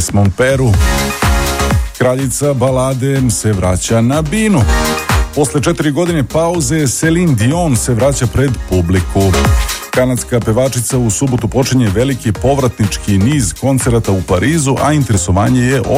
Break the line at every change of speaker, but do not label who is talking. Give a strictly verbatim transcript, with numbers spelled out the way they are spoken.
pjesmom Peru. Kraljica balade se vraća na binu. Posle četiri godine pauze Celine Dion se vraća pred publiku. Kanadska pevačica u subotu počinje veliki povratnički niz koncerata u Parizu, a interesovanje je